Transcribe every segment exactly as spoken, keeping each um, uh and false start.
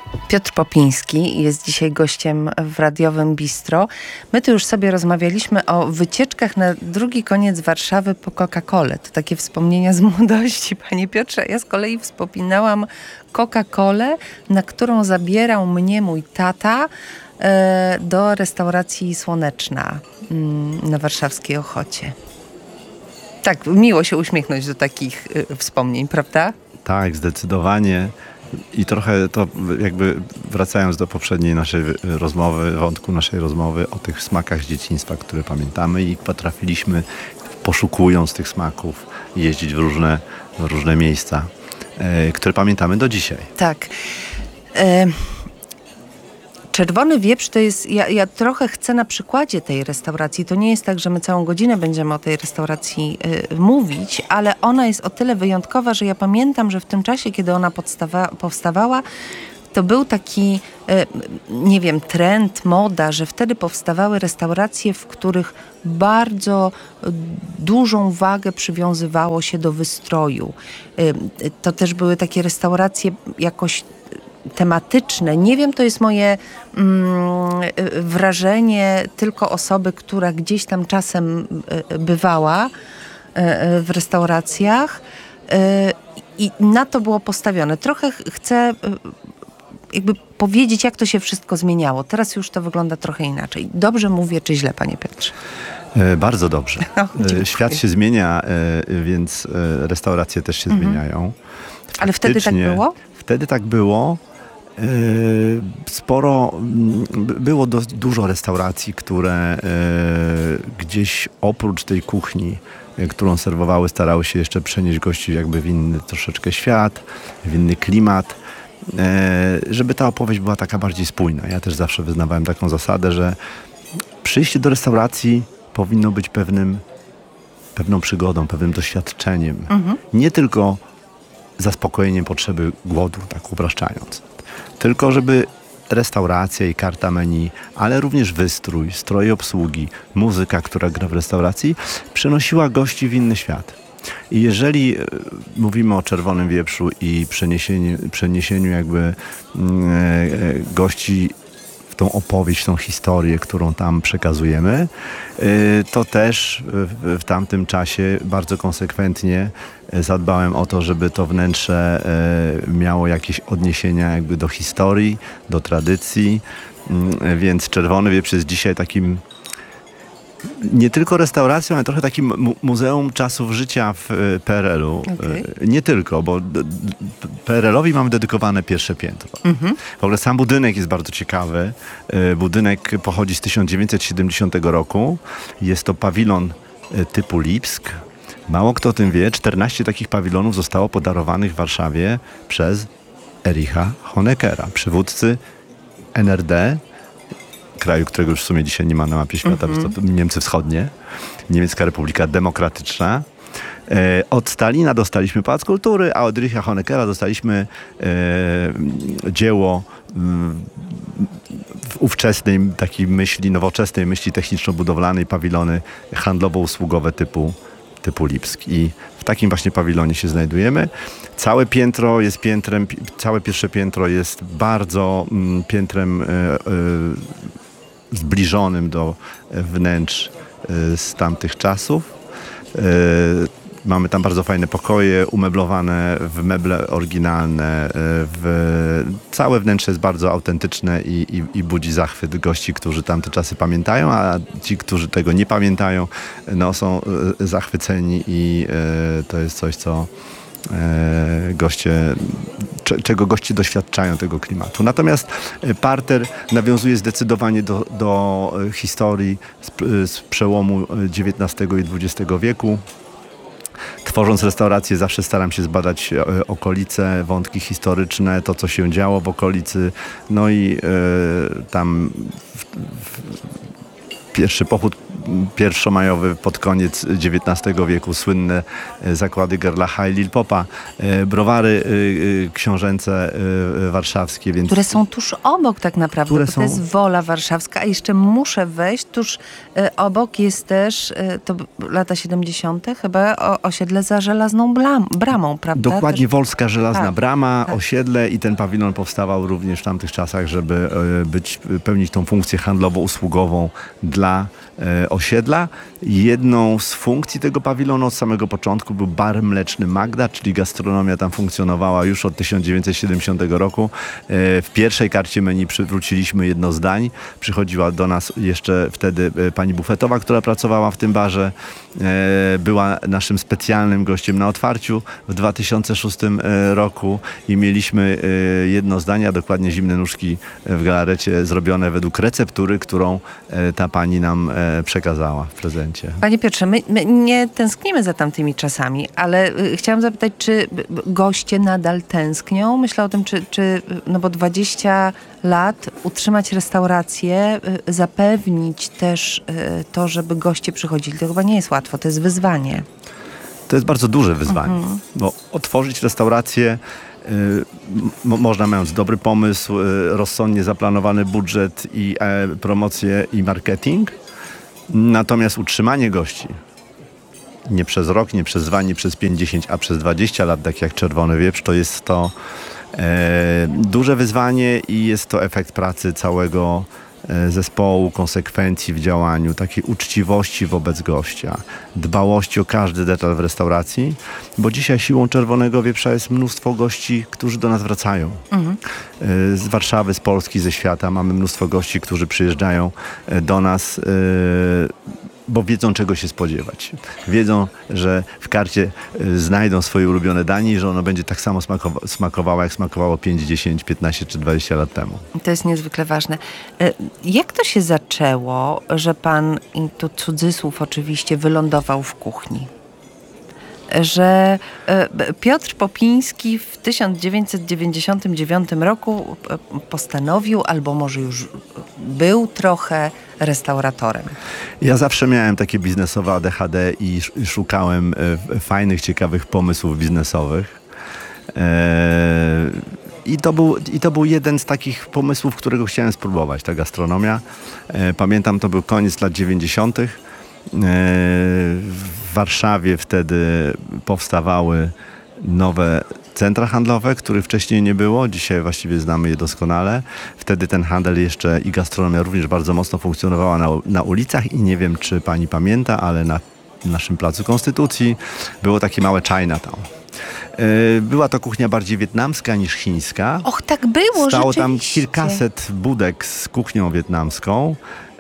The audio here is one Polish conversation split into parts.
Piotr Popiński jest dzisiaj gościem w radiowym Bistro. My tu już sobie rozmawialiśmy o wycieczkach na drugi koniec Warszawy po Coca-Colę. To takie wspomnienia z młodości, panie Piotrze. Ja z kolei wspominałam Coca-Colę, na którą zabierał mnie mój tata e, do restauracji Słoneczna mm, na warszawskiej Ochocie. Tak, miło się uśmiechnąć do takich y, wspomnień, prawda? Tak, zdecydowanie. I trochę to jakby wracając do poprzedniej naszej rozmowy, wątku naszej rozmowy o tych smakach z dzieciństwa, które pamiętamy i potrafiliśmy, poszukując tych smaków, jeździć w różne, w różne miejsca, e, które pamiętamy do dzisiaj. Tak. E, Czerwony wieprz to jest, ja, ja trochę chcę na przykładzie tej restauracji, to nie jest tak, że my całą godzinę będziemy o tej restauracji y, mówić, ale ona jest o tyle wyjątkowa, że ja pamiętam, że w tym czasie, kiedy ona podstawa, powstawała, to był taki, y, nie wiem, trend, moda, że wtedy powstawały restauracje, w których bardzo dużą wagę przywiązywało się do wystroju. Y, to też były takie restauracje jakoś tematyczne. Nie wiem, to jest moje mm, wrażenie tylko osoby, która gdzieś tam czasem y, bywała y, w restauracjach y, i na to było postawione. Trochę ch- chcę y, jakby powiedzieć, jak to się wszystko zmieniało. Teraz już to wygląda trochę inaczej. Dobrze mówię, czy źle, panie Piotrze? E, bardzo dobrze. O, e, Świat się zmienia, e, więc e, restauracje też się mhm. zmieniają. Ale wtedy tak było? Wtedy tak było. Sporo, było dość dużo restauracji, które gdzieś oprócz tej kuchni, którą serwowały, starały się jeszcze przenieść gości jakby w inny troszeczkę świat, w inny klimat, żeby ta opowieść była taka bardziej spójna. Ja też zawsze wyznawałem taką zasadę, że przyjście do restauracji powinno być pewnym, pewną przygodą, pewnym doświadczeniem. Mhm. Nie tylko zaspokojeniem potrzeby głodu, tak upraszczając. Tylko żeby restauracja i karta menu, ale również wystrój, stroje obsługi, muzyka, która gra w restauracji, przenosiła gości w inny świat. I jeżeli e, mówimy o Czerwonym Wieprzu i przeniesieniu, przeniesieniu jakby e, gości w tą opowieść, w tą historię, którą tam przekazujemy, e, to też w, w tamtym czasie bardzo konsekwentnie zadbałem o to, żeby to wnętrze e, miało jakieś odniesienia jakby do historii, do tradycji, mm, więc Czerwony Wieprz jest dzisiaj takim nie tylko restauracją, ale trochę takim mu- muzeum czasów życia w e, P R L-u. Okay. E, nie tylko, bo d- d- P R L-owi mamy dedykowane pierwsze piętro. Mhm. W ogóle sam budynek jest bardzo ciekawy. E, budynek pochodzi z tysiąc dziewięćset siedemdziesiątego roku. Jest to pawilon e, typu Lipsk. Mało kto o tym wie, czternaście takich pawilonów zostało podarowanych w Warszawie przez Ericha Honeckera, przywódcy N R D, kraju, którego już w sumie dzisiaj nie ma na mapie świata, mm-hmm. to Niemcy Wschodnie, Niemiecka Republika Demokratyczna. E, od Stalina dostaliśmy Pałac Kultury, a od Ericha Honeckera dostaliśmy e, dzieło m, w ówczesnej takiej myśli, nowoczesnej myśli techniczno-budowlanej, pawilony handlowo-usługowe typu typu Lipsk. I w takim właśnie pawilonie się znajdujemy. Całe piętro jest piętrem, całe pierwsze piętro jest bardzo mm, piętrem y, y, zbliżonym do wnętrz y, z tamtych czasów. Y, Mamy tam bardzo fajne pokoje, umeblowane w meble oryginalne. W... Całe wnętrze jest bardzo autentyczne i, i, i budzi zachwyt gości, którzy tamte czasy pamiętają, a ci, którzy tego nie pamiętają, no, są zachwyceni i e, to jest coś, co e, goście, cze, czego goście doświadczają tego klimatu. Natomiast parter nawiązuje zdecydowanie do, do historii z, z przełomu dziewiętnastego i dwudziestego wieku. Tworząc restaurację zawsze staram się zbadać e, okolice, wątki historyczne, to co się działo w okolicy. No i e, tam w, w, pierwszy pochód pierwszomajowy pod koniec dziewiętnastego wieku, słynne e, zakłady Gerlacha i Lil Popa, e, browary e, e, książęce e, warszawskie. Więc Które są tuż obok tak naprawdę, Które bo są- to jest Wola Warszawska, a jeszcze muszę wejść, tuż e, obok jest też, e, to b- lata siedemdziesiąte chyba, o, osiedle za Żelazną blam, Bramą, prawda? Dokładnie, Też- Wolska Żelazna Tak, Brama, tak. osiedle i ten pawilon powstawał również w tamtych czasach, żeby e, być, pełnić tą funkcję handlowo-usługową dla e, osiedla. Jedną z funkcji tego pawilonu od samego początku był bar mleczny Magda, czyli gastronomia tam funkcjonowała już od tysiąc dziewięćset siedemdziesiątego roku. E, w pierwszej karcie menu przywróciliśmy jedno z dań. Przychodziła do nas jeszcze wtedy e, pani bufetowa, która pracowała w tym barze. E, była naszym specjalnym gościem na otwarciu w dwa tysiące szóstym e, roku i mieliśmy e, jedno zdanie, a dokładnie zimne nóżki w galarecie zrobione według receptury, którą e, ta pani nam e, przekazała w prezencie. Panie Piotrze, my, my nie tęsknimy za tamtymi czasami, ale y, chciałam zapytać, czy b- b- goście nadal tęsknią? Myślę o tym, czy, czy y, no bo dwadzieścia lat utrzymać restaurację, y, zapewnić też y, to, żeby goście przychodzili, to chyba nie jest łatwo, to jest wyzwanie. To jest bardzo duże wyzwanie, bo otworzyć restaurację y, mo- można, mając dobry pomysł, y, rozsądnie zaplanowany budżet i e, promocję i marketing. Natomiast utrzymanie gości nie przez rok, nie przez dwa, nie przez pięć, dziesięć, a przez dwadzieścia lat, tak jak Czerwony Wieprz, to jest to e, duże wyzwanie i jest to efekt pracy całego e, zespołu, konsekwencji w działaniu, takiej uczciwości wobec gościa, dbałości o każdy detal w restauracji, bo dzisiaj siłą Czerwonego Wieprza jest mnóstwo gości, którzy do nas wracają. E, Z Warszawy, z Polski, ze świata mamy mnóstwo gości, którzy przyjeżdżają e, do nas, e, bo wiedzą, czego się spodziewać. Wiedzą, że w karcie e, znajdą swoje ulubione danie i że ono będzie tak samo smakowa- smakowało, jak smakowało pięć, dziesięć, piętnaście czy dwadzieścia lat temu. To jest niezwykle ważne. Y, Jak to się zaczęło, że pan, i tu cudzysłów oczywiście, wylądował w kuchni? Że e, B- Piotr Popiński w tysiąc dziewięćset dziewięćdziesiątym dziewiątym roku e, postanowił, albo może już był trochę restauratorem. Ja zawsze miałem takie biznesowe A D H D i sz- i szukałem e, f- fajnych, ciekawych pomysłów biznesowych. E, I to, był, I to był jeden z takich pomysłów, którego chciałem spróbować, ta gastronomia. E, Pamiętam, to był koniec lat dziewięćdziesiątych. E, W Warszawie wtedy powstawały nowe centra handlowe, których wcześniej nie było. Dzisiaj właściwie znamy je doskonale. Wtedy ten handel jeszcze i gastronomia również bardzo mocno funkcjonowała na, na ulicach i nie wiem, czy pani pamięta, ale na naszym Placu Konstytucji było takie małe Chinatown. E, Była to kuchnia bardziej wietnamska niż chińska. Och, tak było, Stało tam rzeczywiście. kilkaset budek z kuchnią wietnamską.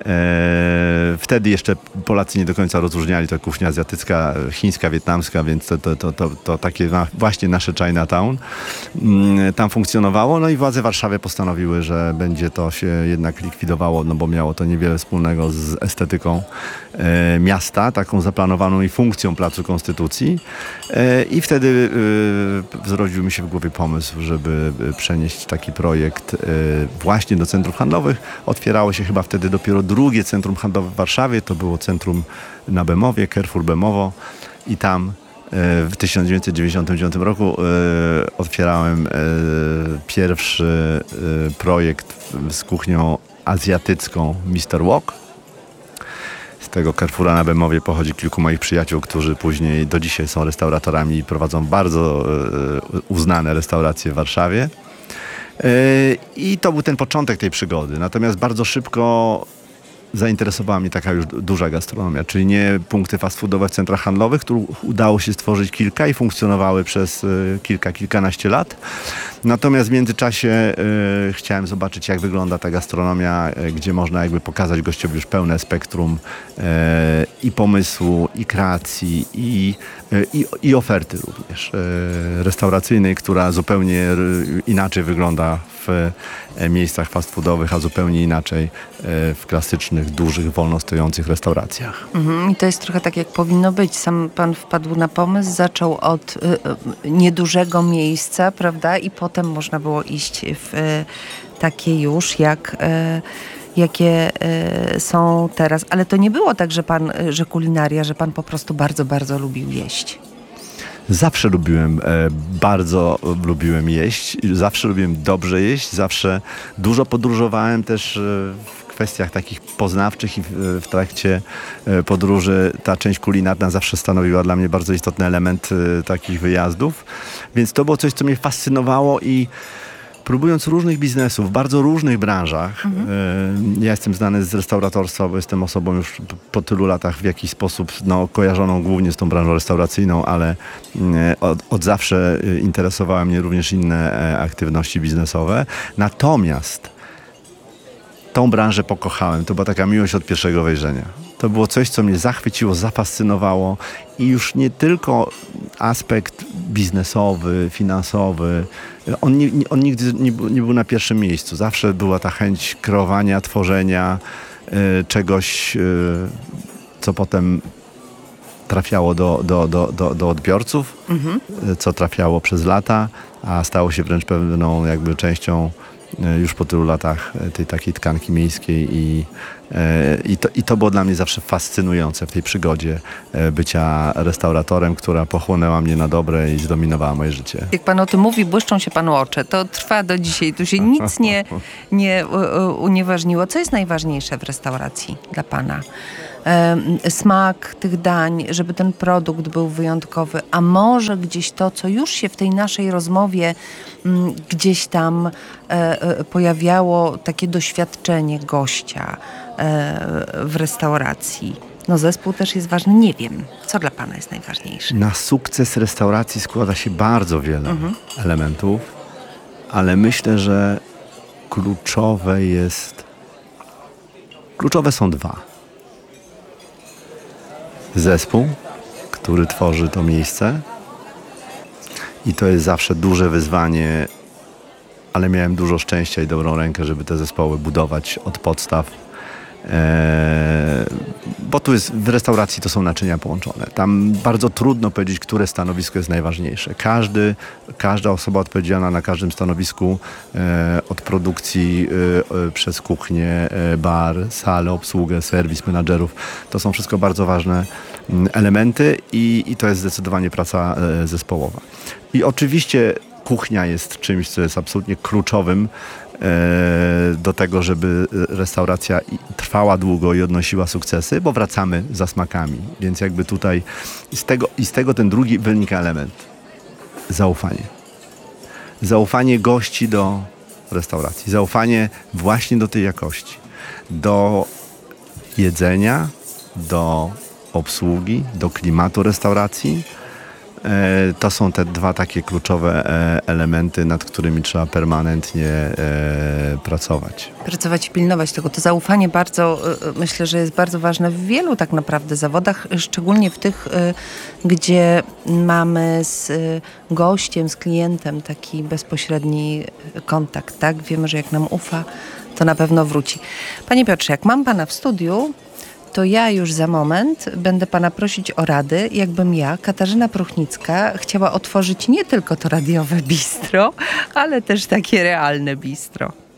E, wtedy jeszcze Polacy nie do końca rozróżniali to kuchnia azjatycka, chińska, wietnamska, więc to, to, to, to, to takie na, właśnie nasze Chinatown mm, tam funkcjonowało. No i władze Warszawy postanowiły, że będzie to się jednak likwidowało, no bo miało to niewiele wspólnego z estetyką e, miasta, taką zaplanowaną i funkcją Placu Konstytucji. E, I wtedy e, zrodził mi się w głowie pomysł, żeby e, przenieść taki projekt e, właśnie do centrów handlowych. Otwierało się chyba wtedy dopiero drugie centrum handlowe w Warszawie, to było centrum na Bemowie, Carrefour Bemowo i tam e, w tysiąc dziewięćset dziewięćdziesiątym dziewiątym roku e, otwierałem e, pierwszy e, projekt z kuchnią azjatycką mister Wok. Z tego Carrefoura na Bemowie pochodzi kilku moich przyjaciół, którzy później do dzisiaj są restauratorami i prowadzą bardzo e, uznane restauracje w Warszawie. I to był ten początek tej przygody. Natomiast bardzo szybko zainteresowała mnie taka już duża gastronomia, czyli nie punkty fast foodowe w centrach handlowych, których udało się stworzyć kilka i funkcjonowały przez y, kilka, kilkanaście lat. Natomiast w międzyczasie y, chciałem zobaczyć, jak wygląda ta gastronomia, y, gdzie można jakby pokazać gościowi już pełne spektrum y, i pomysłu, i kreacji, i, y, i, i oferty również y, restauracyjnej, która zupełnie y, inaczej wygląda w y, miejscach fast foodowych, a zupełnie inaczej y, w klasycznych, dużych, wolno stojących restauracjach. Mhm, i to jest trochę tak, jak powinno być. Sam pan wpadł na pomysł, zaczął od y, y, niedużego miejsca, prawda? I potem można było iść w y, takie już jak, y, jakie y, są teraz. Ale to nie było tak, że pan, że kulinaria, że pan po prostu bardzo, bardzo lubił jeść. Zawsze lubiłem, e, bardzo lubiłem jeść, zawsze lubiłem dobrze jeść, zawsze dużo podróżowałem też e, w kwestiach takich poznawczych i w, w trakcie e, podróży ta część kulinarna zawsze stanowiła dla mnie bardzo istotny element e, takich wyjazdów, więc to było coś, co mnie fascynowało i próbując różnych biznesów, w bardzo różnych branżach. Mhm. Ja jestem znany z restauratorstwa, bo jestem osobą już po tylu latach w jakiś sposób no, kojarzoną głównie z tą branżą restauracyjną, ale od, od zawsze interesowały mnie również inne aktywności biznesowe. Natomiast tą branżę pokochałem. To była taka miłość od pierwszego wejrzenia. To było coś, co mnie zachwyciło, zafascynowało i już nie tylko aspekt biznesowy, finansowy. On, nie, on nigdy nie, nie był na pierwszym miejscu. Zawsze była ta chęć kreowania, tworzenia y, czegoś, y, co potem trafiało do, do, do, do, do odbiorców, mhm. y, co trafiało przez lata, a stało się wręcz pewną jakby częścią już po tylu latach tej takiej tkanki miejskiej i, i, to, i to było dla mnie zawsze fascynujące w tej przygodzie bycia restauratorem, która pochłonęła mnie na dobre i zdominowała moje życie. Jak pan o tym mówi, błyszczą się panu oczy. To trwa do dzisiaj. Tu się nic nie, nie unieważniło. Co jest najważniejsze w restauracji dla pana? Smak tych dań, żeby ten produkt był wyjątkowy, a może gdzieś to, co już się w tej naszej rozmowie m, gdzieś tam e, e, pojawiało, takie doświadczenie gościa e, w restauracji. No zespół też jest ważny. Nie wiem, co dla pana jest najważniejsze. Na sukces restauracji składa się bardzo wiele mhm. elementów, ale myślę, że kluczowe jest, kluczowe są dwa. Zespół, który tworzy to miejsce i to jest zawsze duże wyzwanie, ale miałem dużo szczęścia i dobrą rękę, żeby te zespoły budować od podstaw, eee, bo tu jest, w restauracji to są naczynia połączone. Tam bardzo trudno powiedzieć, które stanowisko jest najważniejsze. Każdy, każda osoba odpowiedzialna na każdym stanowisku e, od produkcji e, e, przez kuchnię, e, bar, salę, obsługę, serwis, menadżerów. To są wszystko bardzo ważne m, elementy i, i to jest zdecydowanie praca e, zespołowa. I oczywiście kuchnia jest czymś, co jest absolutnie kluczowym do tego, żeby restauracja trwała długo i odnosiła sukcesy, bo wracamy za smakami. Więc jakby tutaj i z tego, i z tego ten drugi wynika element. Zaufanie. Zaufanie gości do restauracji. Zaufanie właśnie do tej jakości. Do jedzenia, do obsługi, do klimatu restauracji. To są te dwa takie kluczowe elementy, nad którymi trzeba permanentnie pracować. Pracować i pilnować tego. To zaufanie bardzo, myślę, że jest bardzo ważne w wielu tak naprawdę zawodach, szczególnie w tych, gdzie mamy z gościem, z klientem taki bezpośredni kontakt, tak? Wiemy, że jak nam ufa, to na pewno wróci. Panie Piotrze, jak mam pana w studiu, to ja już za moment będę pana prosić o rady, jakbym ja, Katarzyna Pruchnicka, chciała otworzyć nie tylko to radiowe bistro, ale też takie realne bistro.